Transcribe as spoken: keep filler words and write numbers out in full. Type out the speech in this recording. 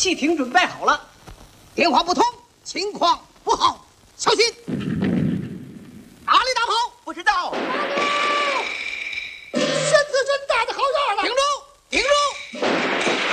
汽艇准备好了， 电话不通，情况不好，小心。